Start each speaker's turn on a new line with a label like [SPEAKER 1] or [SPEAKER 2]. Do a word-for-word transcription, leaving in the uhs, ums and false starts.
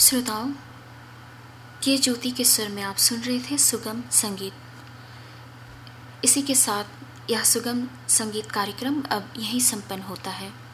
[SPEAKER 1] श्रोताओं, के ज्योति के सुर में आप सुन रहे थे सुगम संगीत। इसी के साथ यह सुगम संगीत कार्यक्रम अब यहीं संपन्न होता है।